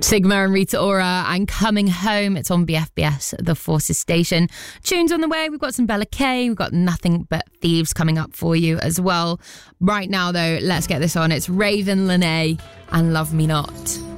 Sigma and Rita Ora and Coming Home. It's on BFBS, The Forces Station. Tunes on the way. We've got some Bella K. We've got Nothing But Thieves coming up for you as well. Right now, though, let's get this on. It's Raven Lene and Love Me Not.